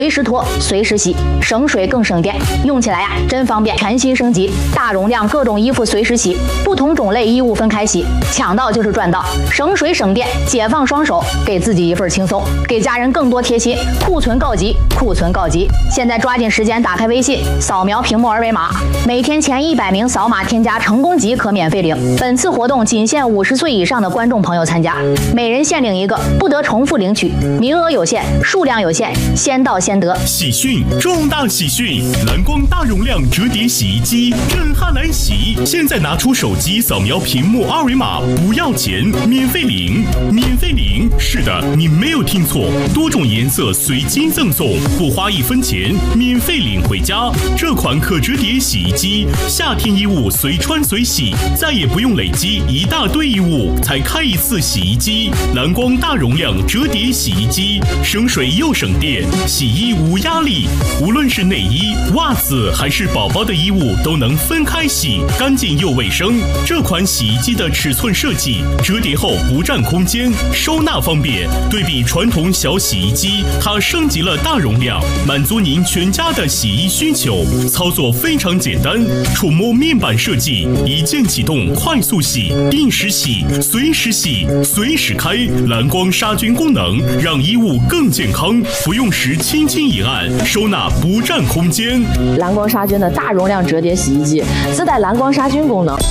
随时脱，随时洗，省水更省电，用起来呀真方便。全新升级，大容量各种衣服随时洗，不同种类衣物分开洗，抢到就是赚到，省水省电，解放双手，给自己一份轻松，给家人更多贴心。库存告急，库存告急！现在抓紧时间打开微信，扫描屏幕二维码，每天前100名扫码添加成功即可免费领。本次活动仅限50岁以上的观众朋友参加，每人限领1个，不得重复领取，名额有限，数量有限，先到先得。 喜讯，重大喜讯！蓝光大容量折叠洗衣机震撼来袭！现在拿出手机扫描屏幕二维码，不要钱，免费领，免费领！是的，你没有听错，多种颜色随机赠送，不花1分钱，免费领回家。这款可折叠洗衣机，夏天衣物随穿随洗，再也不用累积一大堆衣物才开一次洗衣机。蓝光大容量折叠洗衣机，省水又省电，洗衣无压力，无论是内衣、袜子还是宝宝的衣物都能分开洗，干净又卫生。这款洗衣机的尺寸设计，折叠后不占空间，收纳方便。对比传统小洗衣机，它升级了大容量，满足您全家的洗衣需求。操作非常简单，触摸面板设计，一键启动，快速洗，定时洗，随时洗，随时开，蓝光杀菌功能，让衣物更健康。不用时轻轻一按，收纳不占空间。 蓝光杀菌的大容量折叠洗衣机自带蓝光杀菌功能，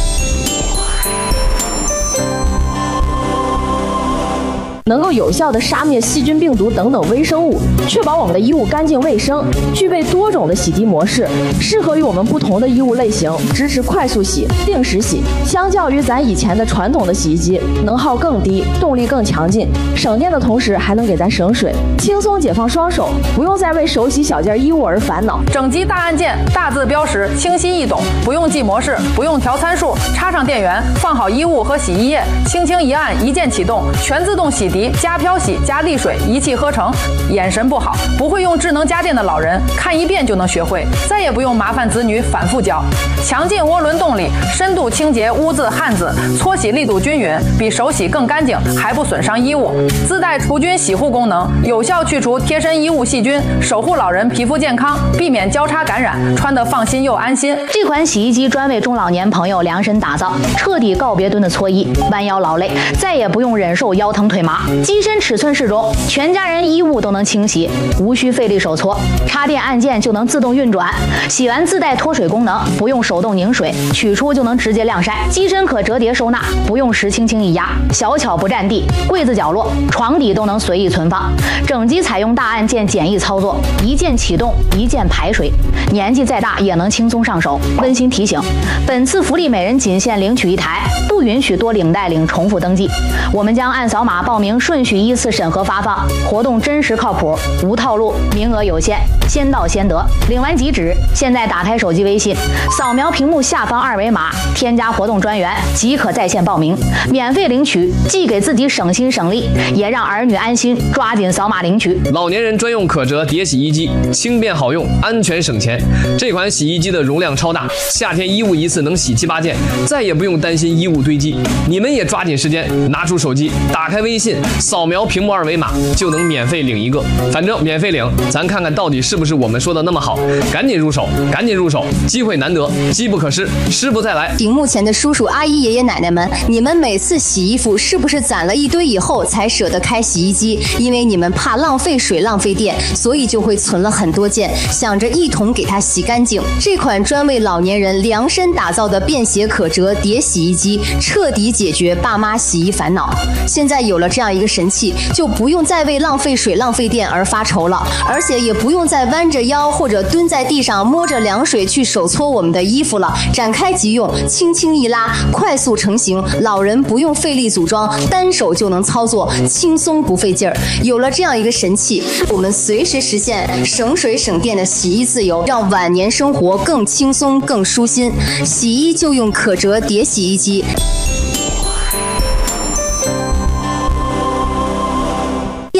能够有效地杀灭细菌、病毒等等微生物，确保我们的衣物干净卫生。具备多种的洗涤模式，适合于我们不同的衣物类型，支持快速洗、定时洗。相较于咱以前的传统的洗衣机，能耗更低，动力更强劲，省电的同时还能给咱省水，轻松解放双手，不用再为手洗小件衣物而烦恼。 整机大按键，大字标识，清晰易懂，不用记模式，不用调参数，插上电源，放好衣物和洗衣液，轻轻一按，一键启动，全自动洗涤。加漂洗加沥水一气呵成。眼神不好不会用智能家电的老人看1遍就能学会，再也不用麻烦子女反复教。强劲涡轮动力，深度清洁污渍汗渍，搓洗力度均匀，比手洗更干净，还不损伤衣物。自带除菌洗护功能，有效去除贴身衣物细菌，守护老人皮肤健康，避免交叉感染，穿得放心又安心。 这款洗衣机专为中老年朋友量身打造，彻底告别蹲的搓衣、弯腰劳累，再也不用忍受腰疼腿麻。机身尺寸适中，全家人衣物都能清洗，无需费力手搓，插电按键就能自动运转。洗完自带脱水功能，不用手动拧水，取出就能直接晾晒。机身可折叠收纳，不用时轻轻一压，小巧不占地，柜子角落、床底都能随意存放。整机采用大按键简易操作，一键启动，一键排水，年纪再大也能轻松上手。温馨提醒，本次福利每人仅限领取1台，不允许多领带领重复登记。我们将按扫码报名顺序依次审核发放，活动真实靠谱，无套路，名额有限，先到先得。领完即止。现在打开手机微信，扫描屏幕下方二维码，添加活动专员即可在线报名，免费领取，既给自己省心省力，也让儿女安心。抓紧扫码领取。 老年人专用可折叠洗衣机，轻便好用，安全省钱。这款洗衣机的容量超大，夏天衣物一次能洗7、8件，再也不用担心衣物堆积。你们也抓紧时间，拿出手机，打开微信，扫描屏幕二维码，就能免费领1个。反正免费领，咱看看到底是不是我们说的那么好。赶紧入手，赶紧入手，机会难得，机不可失，失不再来。 屏幕前的叔叔阿姨爷爷奶奶们，你们每次洗衣服是不是攒了一堆以后才舍得开洗衣机？因为你们怕浪费水浪费电，所以就会存了很多件，想着一同给它洗干净。这款专为老年人量身打造的便携可折叠洗衣机，彻底解决爸妈洗衣烦恼。现在有了这样一个神器，就不用再为浪费水浪费电而发愁了，而且也不用再弯着腰或者蹲在地上摸着凉水去手搓我们的衣服了。展开即用，轻轻一拉，快速成型，老人不用费力组装，单手就能操作，轻松不费劲儿。有了这样一个神器，我们随时实现省水省电的洗衣自由，让晚年生活更轻松更舒心。洗衣就用可折叠洗衣机。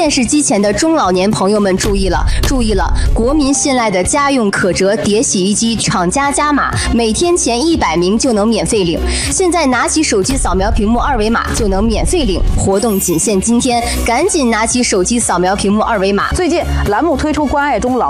电视机前的中老年朋友们注意了，国民信赖的家用可折叠洗衣机厂家加码，每天前100名就能免费领。现在拿起手机扫描屏幕2维码就能免费领，活动仅限今天，赶紧拿起手机扫描屏幕2维码。 最近栏目推出关爱中老